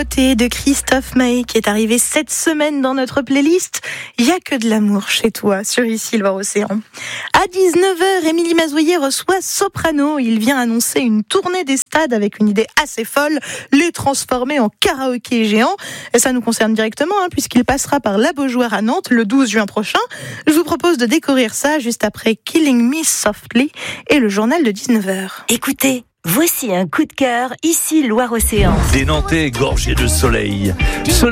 nouveauté de Christophe Maé qui est arrivé cette semaine dans notre playlist. Il y a que de l'amour chez toi sur Ici le Loir-Océan. À 19h, Émilie Mazoyer reçoit Soprano. Il vient annoncer une tournée des stades avec une idée assez folle, les transformer en karaoké géant. Et ça nous concerne directement puisqu'il passera par la Beaujoire à Nantes le 12 juin prochain. Je vous propose de découvrir ça juste après Killing Me Softly et le journal de 19h. Écoutez, voici un coup de cœur, Ici Loir-Océan. Des Nantais gorgés de soleil.